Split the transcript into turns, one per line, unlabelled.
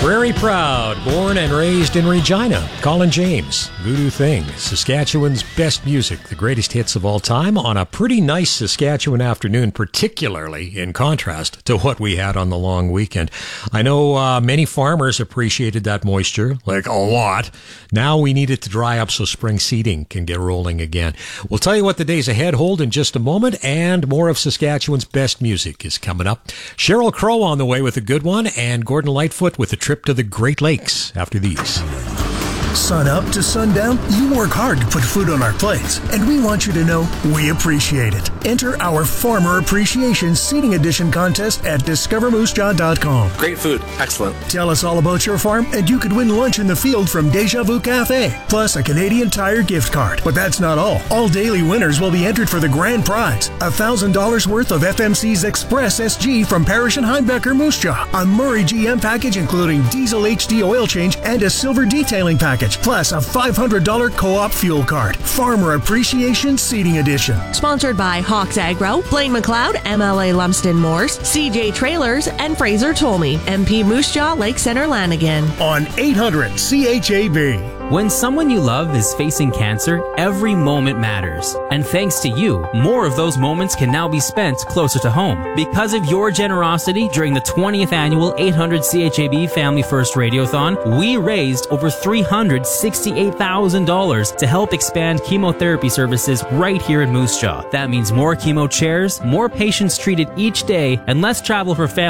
Very proud, born and raised in Regina. Colin James, Voodoo Thing, Saskatchewan's best music, the greatest hits of all time on a pretty nice Saskatchewan afternoon, particularly in contrast to what we had on the long weekend. I know many farmers appreciated that moisture, like a lot. Now we need it to dry up so spring seeding can get rolling again. We'll tell you what the days ahead hold in just a moment, and more of Saskatchewan's best music is coming up. Sheryl Crow on the way with a good one, and Gordon Lightfoot with a trip to the Great Lakes after these.
Sun up to sundown, you work hard to put food on our plates, and we want you to know we appreciate it. Enter our Farmer Appreciation Seating Edition contest at discovermoosejaw.com.
Great food. Excellent.
Tell us all about your farm, and you could win lunch in the field from Deja Vu Cafe, plus a Canadian Tire gift card. But that's not all. All daily winners will be entered for the grand prize, $1,000 worth of FMC's Express SG from Parrish and Heimbecker Moose Jaw, a Murray GM package including diesel HD oil change and a silver detailing package, plus a $500 co-op fuel card. Farmer Appreciation Seating Edition.
Sponsored by Hawks Agro, Blaine McLeod, MLA Lumsden Morse, CJ Trailers, and Fraser Tolmie, MP Moose Jaw, Lake Center Lanigan.
On 800 CHAB.
When someone you love is facing cancer, every moment matters. And thanks to you, more of those moments can now be spent closer to home. Because of your generosity during the 20th annual 800 CHAB Family First Radiothon, we raised over $368,000 to help expand chemotherapy services right here in Moose Jaw. That means more chemo chairs, more patients treated each day, and less travel for families